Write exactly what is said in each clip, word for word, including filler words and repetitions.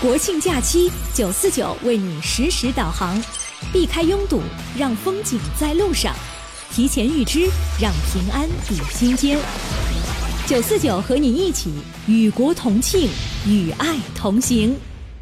国庆假期，九四九为你实时导航，避开拥堵，让风景在路上；提前预知，让平安抵心间。九四九和你一起与国同庆，与爱同行。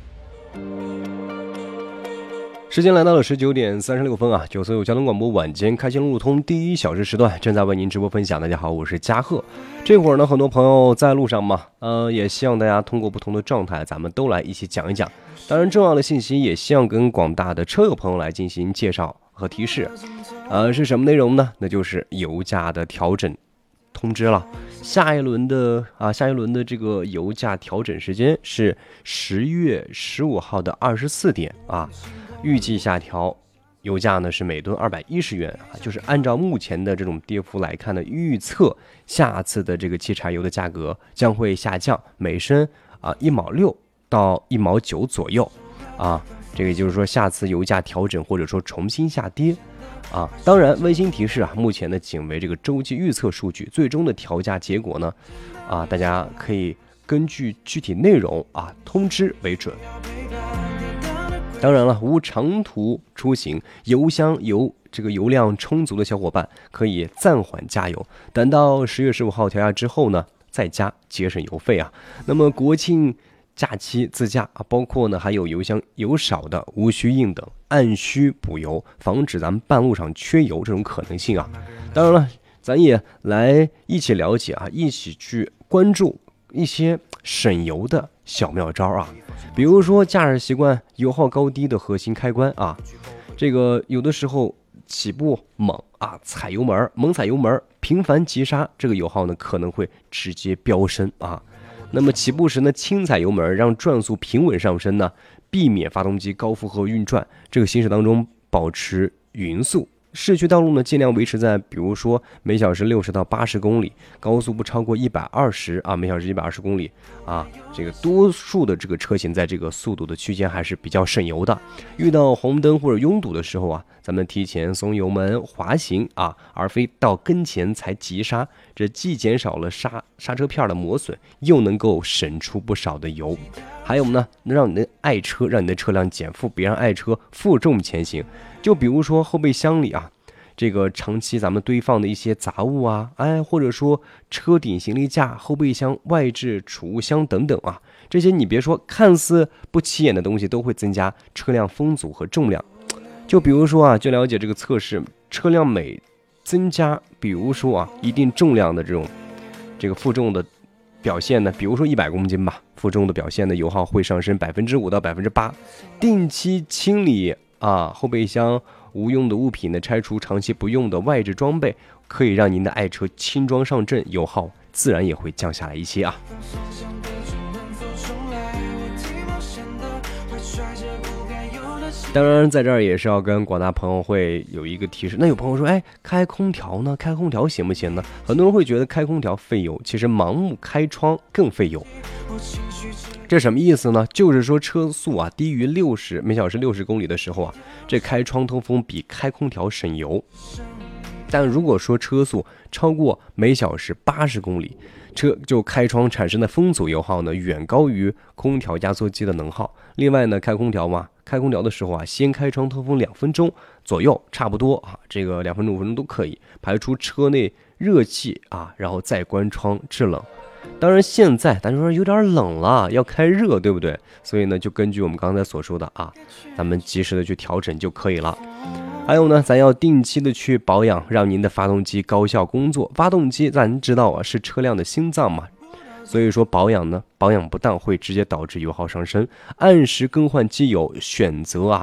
时间来到了十九点三十六分啊！九四九交通广播晚间开心路通第一小时时段正在为您直播分享。大家好，我是嘉贺。这会儿呢，很多朋友在路上嘛，呃，也希望大家通过不同的状态，咱们都来一起讲一讲。当然，重要的信息也希望跟广大的车友朋友来进行介绍和提示。呃，是什么内容呢？那就是油价的调整通知了。下一轮的啊，下一轮的这个油价调整时间是十月十五号的二十四点啊。预计下调油价呢是每吨二百一十元啊，就是按照目前的这种跌幅来看呢，预测下次的这个汽柴油的价格将会下降每升啊一毛六到一毛九左右啊，这个也就是说下次油价调整或者说重新下跌啊。当然温馨提示啊，目前呢仅为这个周期预测数据，最终的调价结果呢啊，大家可以根据具体内容啊通知为准。当然了，无长途出行、油箱油这个油量充足的小伙伴可以暂缓加油，等到十月十五号调价之后呢，再加，节省油费啊。那么国庆假期自驾啊，包括呢还有油箱油少的无需硬等，按需补油，防止咱们半路上缺油这种可能性啊。当然了，咱也来一起了解啊，一起去关注一些省油的小妙招啊。比如说驾驶习惯油耗高低的核心开关啊，这个有的时候起步猛啊，踩油门猛踩油门，频繁急刹，这个油耗呢可能会直接飙升啊。那么起步时呢轻踩油门，让转速平稳上升呢，避免发动机高负荷运转，这个行驶当中保持匀速。市区道路呢尽量维持在比如说每小时六十到八十公里，高速不超过一百二十啊，每小时一百二十公里啊。这个多数的这个车型在这个速度的区间还是比较省油的。遇到红灯或者拥堵的时候啊，咱们提前松油门滑行啊，而非到跟前才急刹，这既减少了刹刹车片的磨损，又能够省出不少的油。还有呢，让你的爱车让你的车辆减负，别让爱车负重前行。就比如说后备箱里啊，这个长期咱们堆放的一些杂物啊，哎，或者说车顶行李架、后备箱、外置储物箱等等啊，这些你别说看似不起眼的东西，都会增加车辆风阻和重量。就比如说啊，据了解这个测试，车辆每增加，比如说啊一定重量的这种这个负重的表现呢，比如说一百公斤吧，负重的表现的油耗会上升百分之五到百分之八。定期清理啊，后备箱无用的物品的拆除，长期不用的外置装备，可以让您的爱车轻装上阵，油耗自然也会降下来一些啊。当然在这儿也是要跟广大朋友会有一个提示。那有朋友说，哎，开空调呢？开空调行不行呢？很多人会觉得开空调费油，其实盲目开窗更费油。这什么意思呢？就是说车速啊低于六十每小时六十公里的时候啊，这开窗通风比开空调省油。但如果说车速超过每小时八十公里，车就开窗产生的风阻油耗呢，远高于空调压缩机的能耗。另外呢，开空调嘛，开空调的时候啊，先开窗通风两分钟左右，差不多啊，这个两分钟五分钟都可以排出车内热气啊，然后再关窗制冷。当然现在咱就说有点冷了，要开热，对不对？所以呢，就根据我们刚才所说的啊，咱们及时的去调整就可以了。还有呢，咱要定期的去保养，让您的发动机高效工作。发动机咱知道啊，是车辆的心脏嘛，所以说保养呢，保养不当会直接导致油耗上升。按时更换机油，选择啊